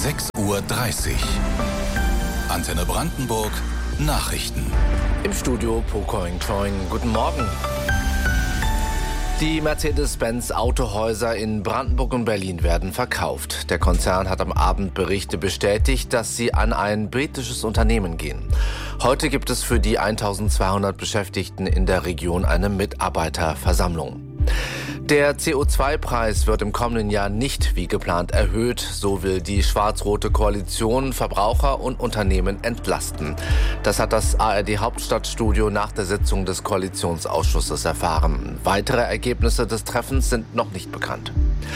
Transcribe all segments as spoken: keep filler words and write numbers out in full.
sechs Uhr dreißig. Antenne Brandenburg, Nachrichten. Im Studio Pocoing Toing. Guten Morgen. Die Mercedes-Benz Autohäuser in Brandenburg und Berlin werden verkauft. Der Konzern hat am Abend Berichte bestätigt, dass sie an ein britisches Unternehmen gehen. Heute gibt es für die eintausendzweihundert Beschäftigten in der Region eine Mitarbeiterversammlung. Der C O zwei Preis wird im kommenden Jahr nicht wie geplant erhöht. So will die schwarz-rote Koalition Verbraucher und Unternehmen entlasten. Das hat das A R D-Hauptstadtstudio nach der Sitzung des Koalitionsausschusses erfahren. Weitere Ergebnisse des Treffens sind noch nicht bekannt.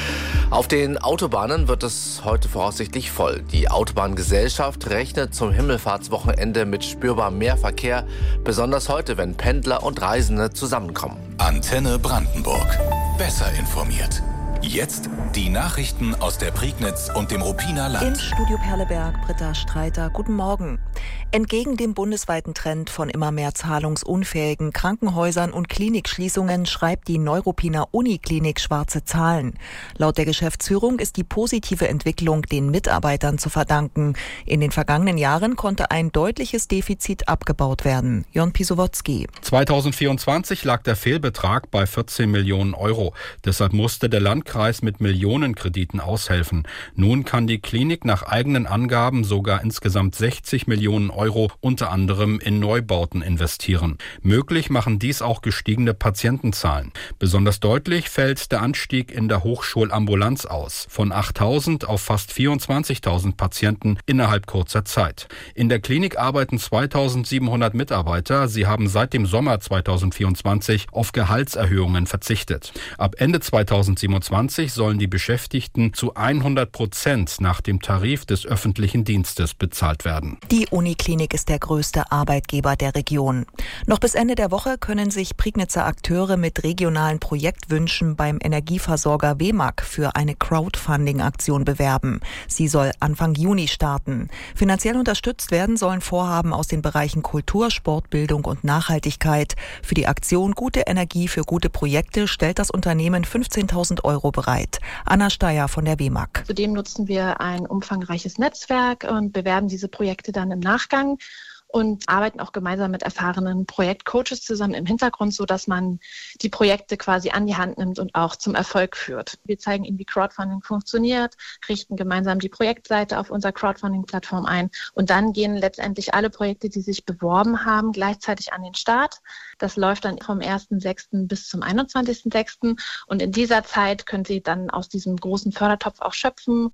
Auf den Autobahnen wird es heute voraussichtlich voll. Die Autobahngesellschaft rechnet zum Himmelfahrtswochenende mit spürbar mehr Verkehr, besonders heute, wenn Pendler und Reisende zusammenkommen. Antenne Brandenburg. Besser informiert. Jetzt die Nachrichten aus der Prignitz und dem Ruppiner Land. Im Studio Perleberg, Britta Streiter. Guten Morgen. Entgegen dem bundesweiten Trend von immer mehr zahlungsunfähigen Krankenhäusern und Klinikschließungen schreibt die Neuruppiner Uniklinik schwarze Zahlen. Laut der Geschäftsführung ist die positive Entwicklung den Mitarbeitern zu verdanken. In den vergangenen Jahren konnte ein deutliches Defizit abgebaut werden. Jon Pisowotzki. zweitausendvierundzwanzig lag der Fehlbetrag bei vierzehn Millionen Euro. Deshalb musste der Landkreis mit Millionenkrediten aushelfen. Nun kann die Klinik nach eigenen Angaben sogar insgesamt sechzig Millionen Euro unter anderem in Neubauten investieren. Möglich machen dies auch gestiegene Patientenzahlen. Besonders deutlich fällt der Anstieg in der Hochschulambulanz aus. Von achttausend auf fast vierundzwanzigtausend Patienten innerhalb kurzer Zeit. In der Klinik arbeiten zweitausendsiebenhundert Mitarbeiter. Sie haben seit dem Sommer zweitausendvierundzwanzig auf Gehaltserhöhungen verzichtet. Ab Ende zweitausendsiebenundzwanzig sollen die Beschäftigten zu hundert Prozent nach dem Tarif des öffentlichen Dienstes bezahlt werden. Die Uniklinik ist der größte Arbeitgeber der Region. Noch bis Ende der Woche können sich Prignitzer Akteure mit regionalen Projektwünschen beim Energieversorger W E M A G für eine Crowdfunding-Aktion bewerben. Sie soll Anfang Juni starten. Finanziell unterstützt werden sollen Vorhaben aus den Bereichen Kultur, Sport, Bildung und Nachhaltigkeit. Für die Aktion Gute Energie für gute Projekte stellt das Unternehmen fünfzehntausend Euro bereit. Anna Steyer von der W E M A G. Zudem nutzen wir ein umfangreiches Netzwerk und bewerben diese Projekte dann im Nachgang und arbeiten auch gemeinsam mit erfahrenen Projektcoaches zusammen im Hintergrund, sodass man die Projekte quasi an die Hand nimmt und auch zum Erfolg führt. Wir zeigen Ihnen, wie Crowdfunding funktioniert, richten gemeinsam die Projektseite auf unserer Crowdfunding-Plattform ein und dann gehen letztendlich alle Projekte, die sich beworben haben, gleichzeitig an den Start. Das läuft dann vom ersten sechsten bis zum einundzwanzigsten sechsten und in dieser Zeit können Sie dann aus diesem großen Fördertopf auch schöpfen.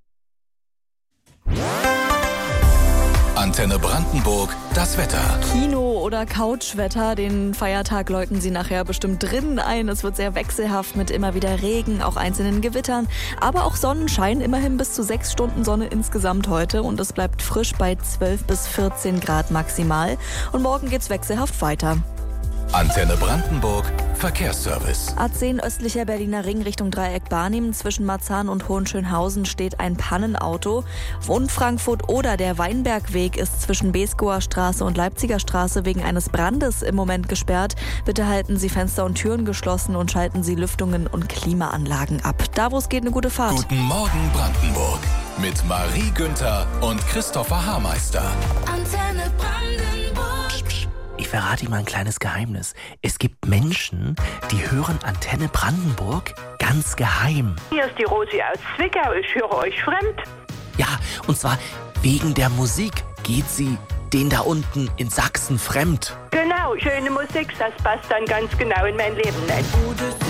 Antenne Brandenburg, das Wetter. Kino- oder Couchwetter. Den Feiertag läuten Sie nachher bestimmt drinnen ein. Es wird sehr wechselhaft mit immer wieder Regen, auch einzelnen Gewittern. Aber auch Sonnenschein, immerhin bis zu sechs Stunden Sonne insgesamt heute. Und es bleibt frisch bei zwölf bis vierzehn Grad maximal. Und morgen geht's wechselhaft weiter. Antenne Brandenburg, Verkehrsservice. A zehn östlicher Berliner Ring Richtung Dreieck Barnim. Zwischen Marzahn und Hohenschönhausen steht ein Pannenauto. Und Frankfurt oder der Weinbergweg ist zwischen Beeskower Straße und Leipziger Straße wegen eines Brandes im Moment gesperrt. Bitte halten Sie Fenster und Türen geschlossen und schalten Sie Lüftungen und Klimaanlagen ab. Da, wo es geht, eine gute Fahrt. Guten Morgen Brandenburg mit Marie Günther und Christopher Haarmeister. Antenne Brandenburg. Ich verrate Ihnen mal ein kleines Geheimnis. Es gibt Menschen, die hören Antenne Brandenburg ganz geheim. Hier ist die Rosi aus Zwickau. Ich höre euch fremd. Ja, und zwar wegen der Musik geht sie den da unten in Sachsen fremd. Genau, schöne Musik, das passt dann ganz genau in mein Leben.